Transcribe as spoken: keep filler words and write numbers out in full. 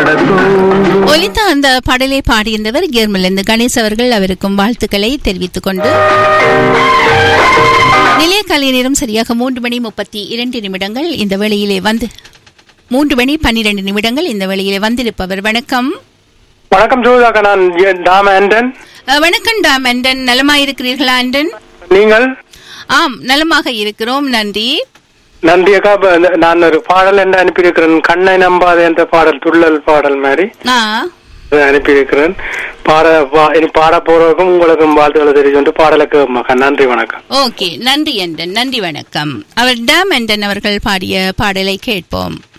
ஒலித்த அந்த பாடலை பாடியிருந்தவர் கேர்மலிருந்து கணேஷ் அவர்கள். அவருக்கும் வாழ்த்துக்களை தெரிவித்துக் கொண்டு நிலைய கலை நேரம் சரியாக மூன்று மணி முப்பத்தி இரண்டு நிமிடங்கள். இந்த வேளையிலே வந்து மூன்று மணி பன்னிரண்டு நிமிடங்கள் இந்த வேளையிலே வந்திருப்பவர். வணக்கம். வணக்கம் ஜோதாக்கா, நான் டாம் ஆண்டன். வணக்கம் டாம் ஆண்டன், நலமாயிருக்கிறீர்களா ஆண்டன்? நீங்கள்? ஆம், நலமாக இருக்கிறோம், நன்றி. நன்றி அக்கா. நான் ஒரு பாடல் என்று அனுப்பியிருக்கிறேன், கண்ணை நம்பாத என்ற பாடல், துள்ளல் பாடல் மாதிரி அனுப்பியிருக்கிறேன். பாட இனி பாட போறவருக்கும் உங்களுக்கும் வாழ்த்துக்களை தெரிவித்து பாடலுக்கு நன்றி, வணக்கம். ஓகே, நன்றி ஆண்டன், நன்றி, வணக்கம். அவர் டாம் ஆண்டன் அவர்கள் பாடிய பாடலை கேட்போம்.